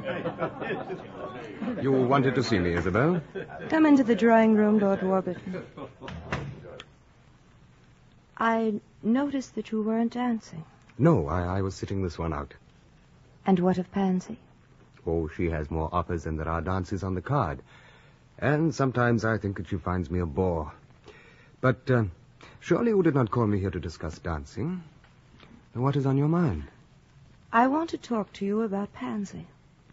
You wanted to see me, Isabel? Come into the drawing room, Lord Warburton. I noticed that you weren't dancing. No, I was sitting this one out. And what of Pansy? Oh, she has more offers than there are dances on the card. And sometimes I think that she finds me a bore. But surely you did not call me here to discuss dancing. What is on your mind? I want to talk to you about Pansy.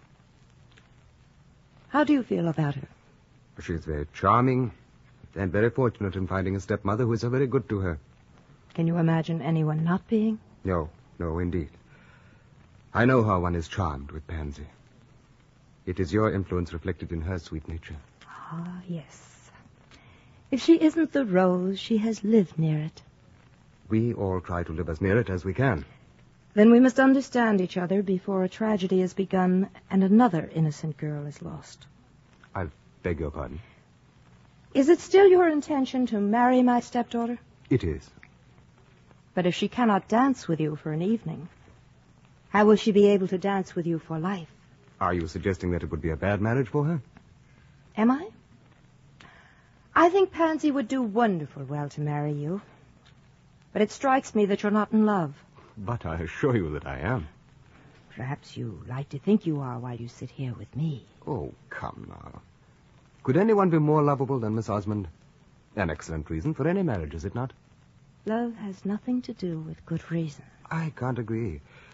How do you feel about her? She is very charming and very fortunate in finding a stepmother who is so very good to her. Can you imagine anyone not being? No, indeed. I know how one is charmed with Pansy. It is your influence reflected in her sweet nature. Ah, yes. If she isn't the rose, she has lived near it. We all try to live as near it as we can. Then we must understand each other before a tragedy has begun and another innocent girl is lost. I beg your pardon? Is it still your intention to marry my stepdaughter? It is. But if she cannot dance with you for an evening, how will she be able to dance with you for life? Are you suggesting that it would be a bad marriage for her? Am I? I think Pansy would do wonderful well to marry you. But it strikes me that you're not in love. But I assure you that I am. Perhaps you like to think you are while you sit here with me. Oh, come now. Could anyone be more lovable than Miss Osmond? An excellent reason for any marriage, is it not? Love has nothing to do with good reason. I can't agree.